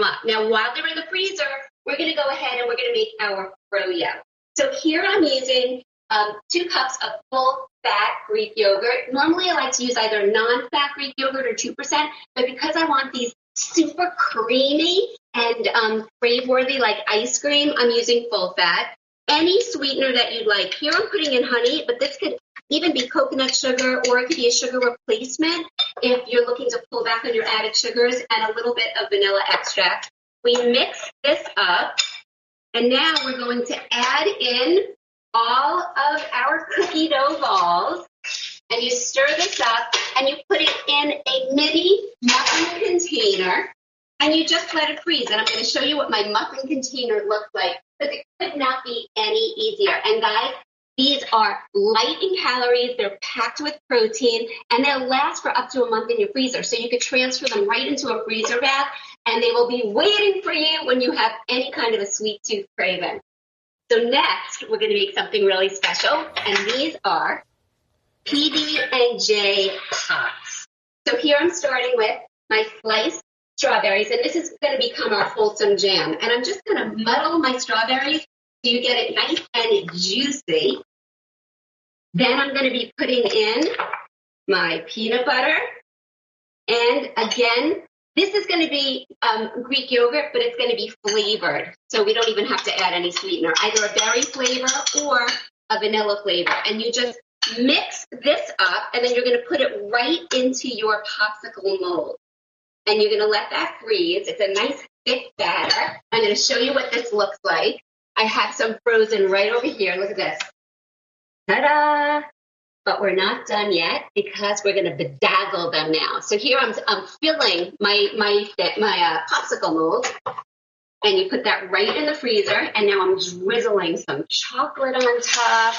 warm up. Now, while they're in the freezer, we're going to go ahead and we're going to make our froyo. So here I'm using 2 cups of full-fat Greek yogurt. Normally, I like to use either non-fat Greek yogurt or 2%, but because I want these super creamy and crave-worthy like ice cream, I'm using full-fat. Any sweetener that you'd like. Here I'm putting in honey, but this could even be coconut sugar, or it could be a sugar replacement if you're looking to pull back on your added sugars, and a little bit of vanilla extract. We mix this up, and now we're going to add in all of our cookie dough balls, and you stir this up, and you put it in a mini muffin container, and you just let it freeze. And I'm going to show you what my muffin container looks like, because it could not be any easier. And guys, these are light in calories, they're packed with protein, and they'll last for up to a month in your freezer. So you could transfer them right into a freezer bag, and they will be waiting for you when you have any kind of a sweet tooth craving. So next, we're going to make something really special, and these are PB&J pops. So here I'm starting with my sliced strawberries, and this is going to become our wholesome jam. And I'm just going to muddle my strawberries so you get it nice and juicy. Then I'm going to be putting in my peanut butter. And again, this is going to be Greek yogurt, but it's going to be flavored. So we don't even have to add any sweetener, either a berry flavor or a vanilla flavor. And you just mix this up, and then you're going to put it right into your popsicle mold. And you're going to let that freeze. It's a nice thick batter. I'm going to show you what this looks like. I have some frozen right over here. Look at this. Ta-da! But we're not done yet because we're going to bedazzle them now. So here I'm filling my popsicle mold, and you put that right in the freezer. And now I'm drizzling some chocolate on top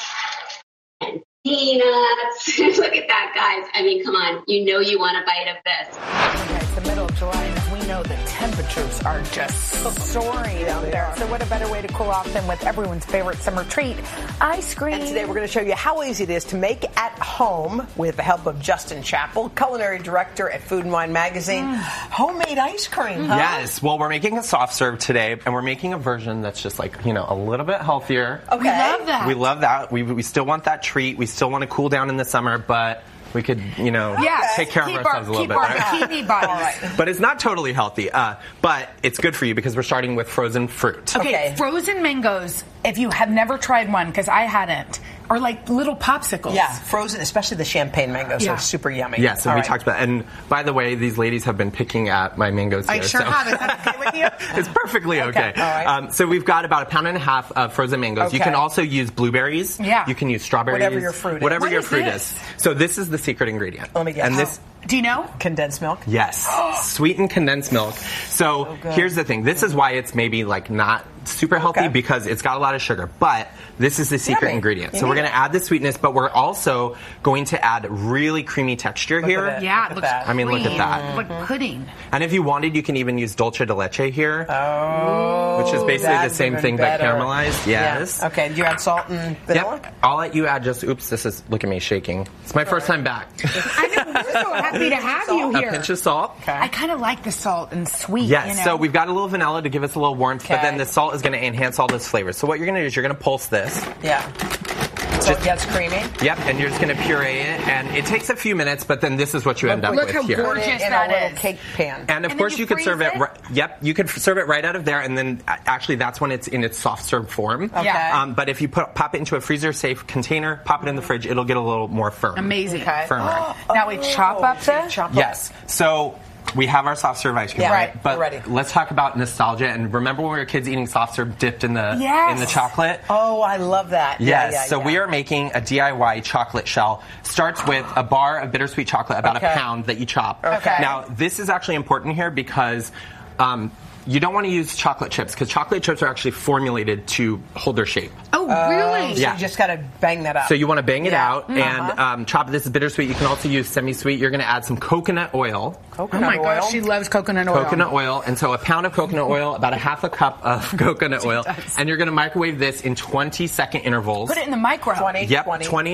and peanuts. Look at that, guys. I mean, come on. You know you want a bite of this. Okay, it's the middle of July, and we know the temperatures are just soaring out there. So what a better way to cool off than with everyone's favorite summer treat, ice cream. And today we're going to show you how easy it is to make at home with the help of Justin Chappell, culinary director at Food and Wine Magazine. Homemade ice cream, huh? Yes. Well, we're making a soft serve today, and we're making a version that's just like, a little bit healthier. Okay. We love that. We love that. We still want that treat. We still want to cool down in the summer, but we could, take care of ourselves a little bit better. Keep our bikini bodies. But it's not totally healthy. But it's good for you because we're starting with frozen fruit. Okay, frozen mangoes, if you have never tried one, because I hadn't, are like little popsicles. Yeah, frozen, especially the champagne mangoes are super yummy. Yes, and we talked about, and by the way, these ladies have been picking at my mangoes here. I sure have. Is that okay with you? It's perfectly okay. All right. So we've got about 1.5 pounds of frozen mangoes. Okay. You can also use blueberries. Yeah. You can use strawberries. Whatever your fruit is. Whatever What your is fruit this? is. So this is the secret ingredient. Let me guess. And this, Do you know? Condensed milk? yes, sweetened condensed milk. So here's the thing. This is why it's maybe like not super healthy because it's got a lot of sugar. But this is the secret Yummy. ingredient. So we're going to add the sweetness, but we're also going to add really creamy texture here. at it. Yeah, Look it at looks that. I mean, look at that. like pudding. And if you wanted, you can even use dulce de leche here, which is basically the that's same even thing but better. caramelized. Yes. Yeah. Okay, do you add salt and vanilla? Yep. I'll let you add just, oops, look at me shaking. It's my first time back. I know, we're so happy to have you A here. pinch of salt. I kind of like the salt and sweet. Yes, so we've got a little vanilla to give us a little warmth, but then the salt is going to enhance all those flavors. So what you're going to do is you're going to pulse this. Yeah. So it gets creamy? Yep, and you're just going to puree it, and it takes a few minutes, but then this is what you end up look with how here. gorgeous in that a little is. cake pan. And of And course then you you could serve freeze it. it? Yep, you could serve it right out of there, and then actually that's when it's in its soft serve form. Okay. But if you pop it into a freezer-safe container, pop it in the fridge, it'll get a little more firm. Amazing. Okay. Firmer. Now we chop up the... Yes. So we have our soft serve ice cream, Yeah, right? right. But We're ready. let's talk about nostalgia. And remember when we were kids eating soft serve dipped in the Yes. chocolate? Oh, I love that. Yes. Yeah, we are making a DIY chocolate shell. Starts with a bar of bittersweet chocolate, about Okay. a pound that you chop. Okay. Now, this is actually important here because you don't want to use chocolate chips because chocolate chips are actually formulated to hold their shape. Oh, really? So Yeah. you just got to bang that up. So you want to bang it Yeah. out and chop. This is bittersweet. You can also use semi-sweet. You're going to add some coconut oil. Oh my gosh, she loves coconut oil. Coconut oil, and so a pound of coconut oil, about a half a cup of coconut oil, and you're going to microwave this in 20-second intervals. Put it in the micro. 20. Yep,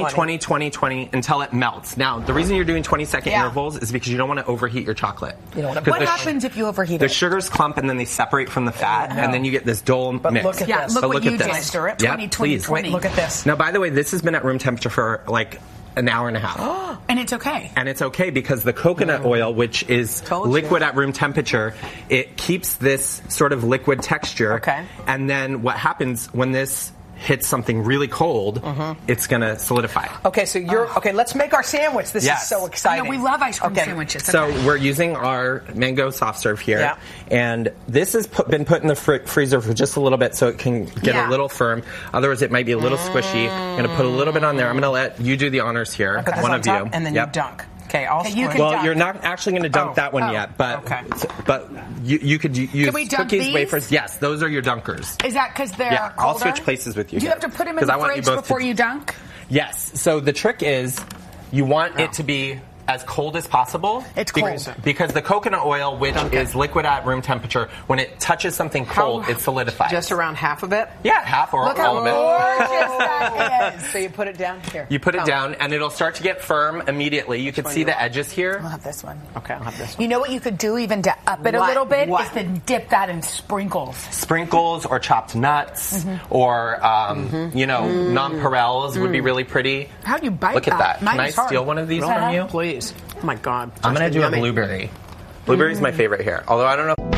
20 until it melts. Now, the reason you're doing 20-second Yeah. intervals is because you don't want to overheat your chocolate. You don't want to. What happens if you overheat The it? sugars clump and then they separate from the fat, and then you get this dull mix. look at Yeah, this. look But what look you at did. this. Stir it. Yeah, 20, please. 20. Wait, look at this. Now, by the way, this has been at room temperature for like an hour and a half. And it's okay. And it's okay because the coconut oil, which is Told you. liquid at room temperature, it keeps this sort of liquid texture. Okay. And then what happens when this hits something really cold, it's going to solidify. Okay, so okay. Let's make our sandwich. This Yes. is so I exciting. know, we love ice cream Okay. sandwiches. So Okay. we're using our mango soft serve here, Yeah. and this has been put in the freezer for just a little bit so it can get Yeah. a little firm. Otherwise, it might be a little squishy. I'm going to put a little bit on there. I'm going to let you do the honors here, Put this one on of top, you, and then Yep. you dunk. Okay, I'll Okay, you split. can Well, dunk. you're not actually going to dunk that one yet, but you could use we dunk cookies, these? wafers. Yes, those are your dunkers. Is that because they're Yeah, colder? I'll switch places with you. Do you here, have to put them in 'cause I the want you fridge both before to- you dunk? Yes. So the trick is you want it to be as cold as possible. It's cold. Because the coconut oil, which is liquid at room temperature, when it touches something cold, it solidifies. Just around half of it. Yeah, half or Look how all of it. gorgeous that is. So you put it down here. You put it down, and it'll start to get firm immediately. You can see the edges here. I'll have this one. Okay, I'll have this one. You know what you could do even to up it a What? little bit What? is to dip that in sprinkles. Sprinkles or chopped nuts or, nonpareils would be really pretty. How do you bite Look at that. Mine Can I is hard. steal one of these from you? Please. Oh my God. I'm going to do a Yummy. blueberry. Blueberry's my favorite here. Although I don't know.